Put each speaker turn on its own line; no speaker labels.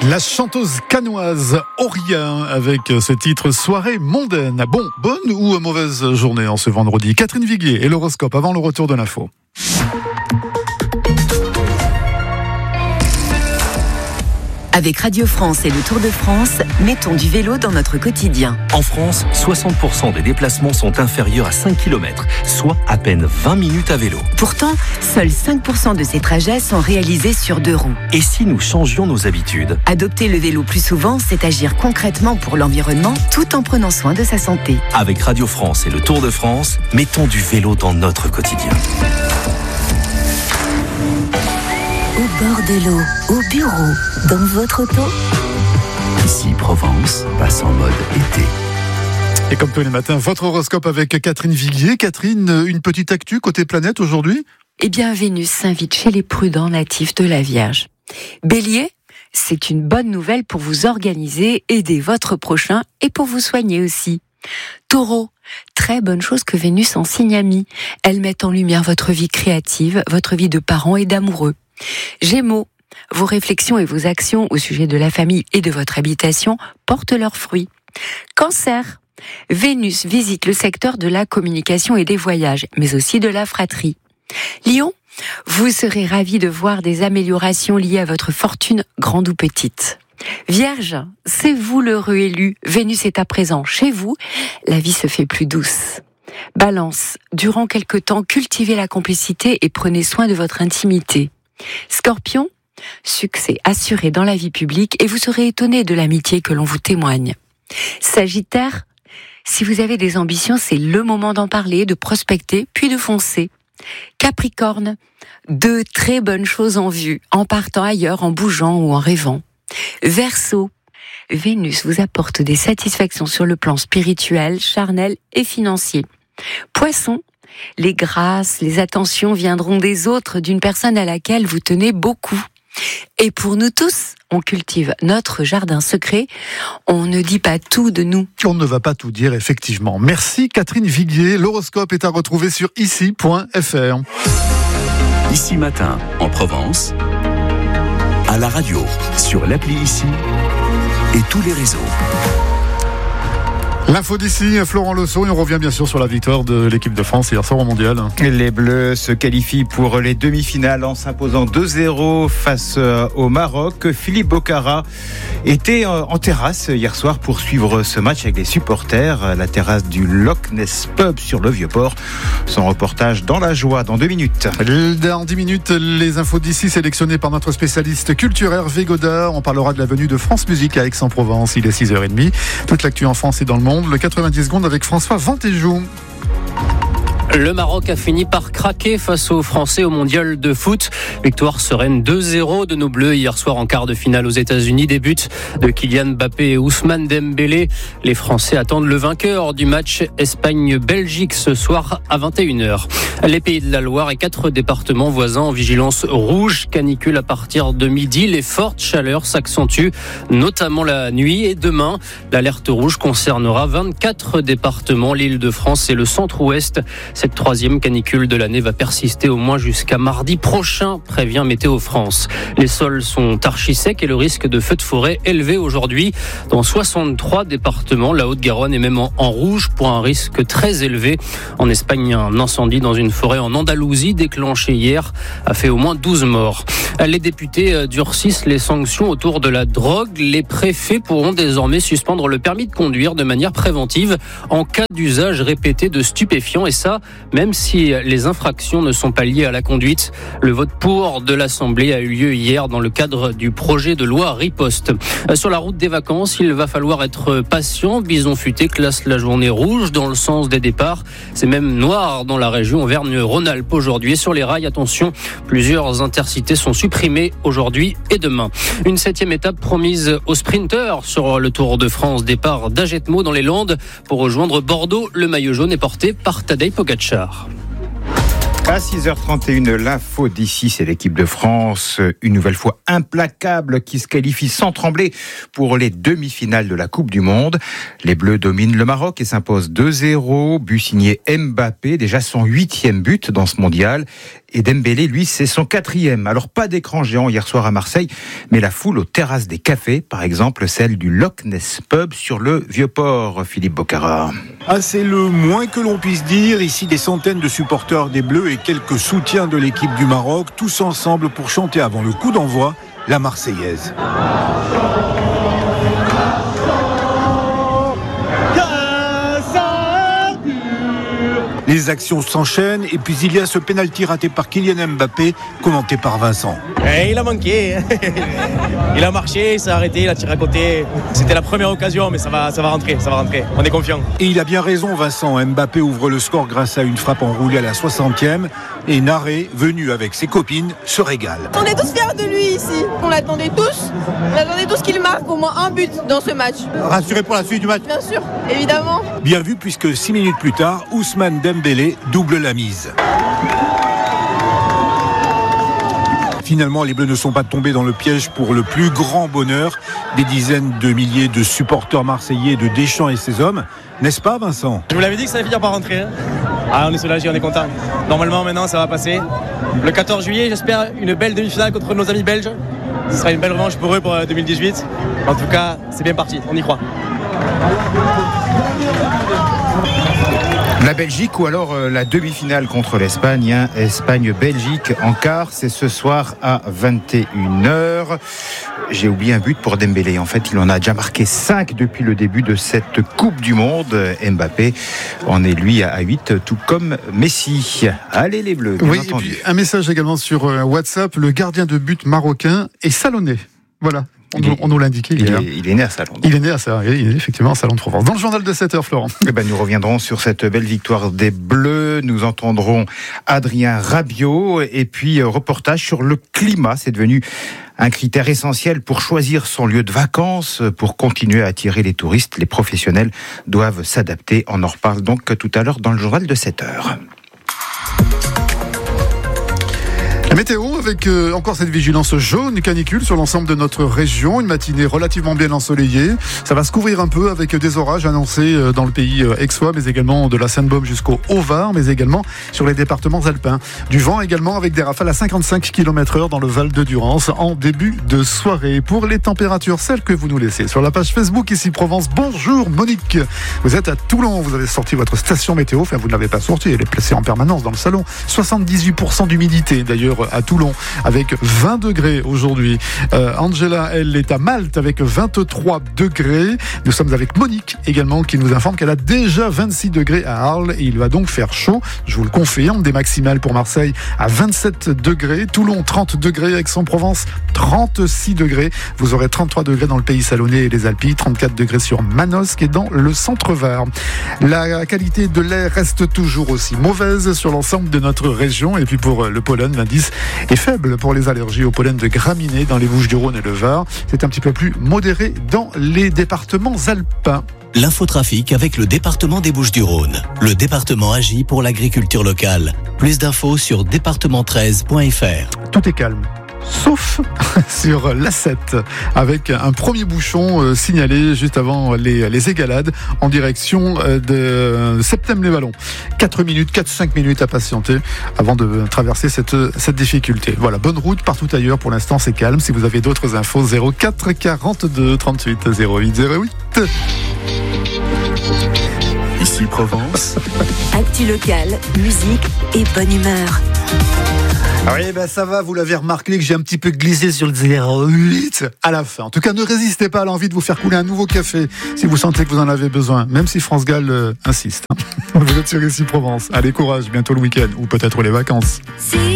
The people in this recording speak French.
La chanteuse cannoise Auria avec ce titre Soirée mondaine. Bon, bonne ou mauvaise journée en ce vendredi? Catherine Viguier et l'horoscope avant le retour de l'info.
Avec Radio France et le Tour de France, mettons du vélo dans notre quotidien.
En France, 60% des déplacements sont inférieurs à 5 km, soit à peine 20 minutes à vélo.
Pourtant, seuls 5% de ces trajets sont réalisés sur 2 roues.
Et si nous changions nos habitudes?
Adopter le vélo plus souvent, c'est agir concrètement pour l'environnement tout en prenant soin de sa santé.
Avec Radio France et le Tour de France, mettons du vélo dans notre quotidien.
Au bord de l'eau, au bureau, dans votre auto.
Ici Provence passe en mode été.
Et comme tous les matins, votre horoscope avec Catherine Viguier. Catherine, une petite actu côté planète aujourd'hui?
Eh bien, Vénus s'invite chez les prudents natifs de la Vierge. Bélier, c'est une bonne nouvelle pour vous organiser, aider votre prochain et pour vous soigner aussi. Taureau, très bonne chose que Vénus en signe ami. Elle met en lumière votre vie créative, votre vie de parents et d'amoureux. Gémeaux, vos réflexions et vos actions au sujet de la famille et de votre habitation portent leurs fruits. Cancer, Vénus visite le secteur de la communication et des voyages, mais aussi de la fratrie. Lion, vous serez ravis de voir des améliorations liées à votre fortune, grande ou petite. Vierge, c'est vous l'heureux élu, Vénus est à présent chez vous, la vie se fait plus douce. Balance, durant quelque temps, cultivez la complicité et prenez soin de votre intimité. Scorpion, succès assuré dans la vie publique et vous serez étonné de l'amitié que l'on vous témoigne. Sagittaire, si vous avez des ambitions, c'est le moment d'en parler, de prospecter, puis de foncer. Capricorne, 2 très bonnes choses en vue, en partant ailleurs, en bougeant ou en rêvant. Verseau, Vénus vous apporte des satisfactions sur le plan spirituel, charnel et financier. Poisson, les grâces, les attentions viendront des autres, d'une personne à laquelle vous tenez beaucoup. Et pour nous tous, on cultive notre jardin secret. On ne dit pas tout de nous.
On ne va pas tout dire, effectivement. Merci Catherine Viguier. L'horoscope est à retrouver sur ici.fr.
Ici matin, en Provence, à la radio, sur l'appli Ici et tous les réseaux.
L'info d'ici, Florent Leçon, et on revient bien sûr sur la victoire de l'équipe de France hier soir au Mondial.
Les Bleus se qualifient pour les demi-finales en s'imposant 2-0 face au Maroc. Philippe Bocara était en terrasse hier soir pour suivre ce match avec les supporters. La terrasse du Loch Ness Pub sur le Vieux-Port. Son reportage dans la joie dans 2 minutes.
Dans 10 minutes, les infos d'ici sélectionnées par notre spécialiste culture Hervé Godard. On parlera de la venue de France Musique à Aix-en-Provence. Il est 6h30. Toute l'actu en France et dans le monde. Le 90 secondes avec François Ventéjou.
Le Maroc a fini par craquer face aux Français au Mondial de foot. Victoire sereine 2-0 de nos Bleus hier soir en quart de finale aux États-Unis. Des buts de Kylian Mbappé et Ousmane Dembélé. Les Français attendent le vainqueur du match Espagne-Belgique ce soir à 21h. Les Pays de la Loire et 4 départements voisins en vigilance rouge. Canicule à partir de midi. Les fortes chaleurs s'accentuent, notamment la nuit et demain. L'alerte rouge concernera 24 départements, l'Île-de-France et le centre-ouest. Cette 3e canicule de l'année va persister au moins jusqu'à mardi prochain, prévient Météo France. Les sols sont archi secs et le risque de feux de forêt élevé aujourd'hui. Dans 63 départements, la Haute-Garonne est même en rouge pour un risque très élevé. En Espagne, un incendie dans une forêt en Andalousie déclenché hier a fait au moins 12 morts. Les députés durcissent les sanctions autour de la drogue. Les préfets pourront désormais suspendre le permis de conduire de manière préventive en cas d'usage répété de stupéfiants, et ça, même si les infractions ne sont pas liées à la conduite. Le vote pour de l'Assemblée a eu lieu hier dans le cadre du projet de loi Riposte. Sur la route des vacances, il va falloir être patient. Bison Futé classe la journée rouge dans le sens des départs. C'est même noir dans la région Auvergne-Rhône-Alpes aujourd'hui. Et sur les rails, attention, plusieurs intercités sont supprimées aujourd'hui et demain. Une 7e étape promise aux sprinteurs sur le Tour de France. Départ d'Agetmo dans les Landes pour rejoindre Bordeaux. Le maillot jaune est porté par Tadej Pogačar.
À 6h31, l'info d'ici, c'est l'équipe de France, une nouvelle fois implacable, qui se qualifie sans trembler pour les demi-finales de la Coupe du Monde. Les Bleus dominent le Maroc et s'imposent 2-0, but signé Mbappé, déjà son 8e but dans ce mondial. Et Dembélé, lui, c'est son 4e. Alors pas d'écran géant hier soir à Marseille, mais la foule aux terrasses des cafés, par exemple celle du Loch Ness Pub sur le Vieux-Port, Philippe Bocara.
C'est le moins que l'on puisse dire. Ici, des centaines de supporters des Bleus et quelques soutiens de l'équipe du Maroc, tous ensemble pour chanter avant le coup d'envoi la Marseillaise. Les actions s'enchaînent et puis il y a ce pénalty raté par Kylian Mbappé, commenté par Vincent.
Il a manqué, il a marché, il s'est arrêté, il a tiré à côté. C'était la première occasion, mais ça va rentrer, on est confiant.
Et il a bien raison Vincent, Mbappé ouvre le score grâce à une frappe enroulée à la 60e et Naré, venu avec ses copines, se régale.
On est tous fiers de lui ici, on l'attendait tous qu'il marque au moins un but dans ce match.
Rassuré pour la suite du match ?
Bien sûr, évidemment.
Bien vu puisque 6 minutes plus tard, Ousmane Dembélé double la mise. Finalement, les Bleus ne sont pas tombés dans le piège pour le plus grand bonheur des dizaines de milliers de supporters marseillais de Deschamps et ses hommes. N'est-ce pas, Vincent ?
Je vous l'avais dit que ça allait finir par rentrer. On est soulagés, on est contents. Normalement, maintenant, ça va passer. Le 14 juillet, j'espère une belle demi-finale contre nos amis belges. Ce sera une belle revanche pour eux pour 2018. En tout cas, c'est bien parti, on y croit.
La Belgique ou alors la demi-finale contre l'Espagne, Espagne-Belgique en quart, c'est ce soir à 21h. J'ai oublié un but pour Dembélé. En fait, il en a déjà marqué 5 depuis le début de cette Coupe du Monde. Mbappé en est lui à 8, tout comme Messi. Allez les Bleus, bien entendu.
Et puis un message également sur WhatsApp. Le gardien de but marocain est salonnais. Voilà. On nous l'a indiqué hier.
Il est né à Salon.
Il est né à ça, il est effectivement à Salon de Provence. Dans le journal de 7h, Florent.
Nous reviendrons sur cette belle victoire des Bleus. Nous entendrons Adrien Rabiot et puis reportage sur le climat. C'est devenu un critère essentiel pour choisir son lieu de vacances. Pour continuer à attirer les touristes, les professionnels doivent s'adapter. On en reparle donc tout à l'heure dans le journal de 7h.
La météo avec encore cette vigilance jaune canicule sur l'ensemble de notre région. Une matinée relativement bien ensoleillée. Ça va se couvrir un peu avec des orages annoncés dans le pays aixois, mais également de la Seine-Baume jusqu'au Haut-Var, mais également sur les départements alpins. Du vent également avec des rafales à 55 km/h dans le Val de Durance en début de soirée. Pour les températures, celles que vous nous laissez sur la page Facebook ici Provence. Bonjour Monique. Vous êtes à Toulon, vous avez sorti votre station météo. Enfin, vous ne l'avez pas sortie, elle est placée en permanence dans le salon. 78% d'humidité d'ailleurs à Toulon avec 20 degrés aujourd'hui. Angela, elle est à Malte avec 23 degrés. Nous sommes avec Monique également qui nous informe qu'elle a déjà 26 degrés à Arles et il va donc faire chaud. Je vous le confirme, des maximales pour Marseille à 27 degrés. Toulon 30 degrés, Aix-en-Provence 36 degrés. Vous aurez 33 degrés dans le pays salonnais et les Alpilles, 34 degrés sur Manosque et dans le centre-Var. La qualité de l'air reste toujours aussi mauvaise sur l'ensemble de notre région et puis pour le pollen, l'indice est faible pour les allergies au pollen de graminées dans les Bouches-du-Rhône et le Var. C'est un petit peu plus modéré dans les départements alpins.
L'infotrafic avec le département des Bouches-du-Rhône. Le département agit pour l'agriculture locale. Plus d'infos sur département13.fr.
Tout est calme. Sauf sur l'A7 avec un premier bouchon signalé juste avant les égalades en direction de Septem-les-Vallons. 4-5 minutes à patienter avant de traverser cette difficulté. Voilà, bonne route partout ailleurs. Pour l'instant, c'est calme. Si vous avez d'autres infos, 04 42 38 08 08.
Ici Provence.
Actu local, musique et bonne humeur.
Oui, ça va, vous l'avez remarqué que j'ai un petit peu glissé sur le 08 à la fin. En tout cas, ne résistez pas à l'envie de vous faire couler un nouveau café si vous sentez que vous en avez besoin, même si France Gall insiste. Vous êtes sur Ici Provence. Allez, courage, bientôt le week-end ou peut-être les vacances.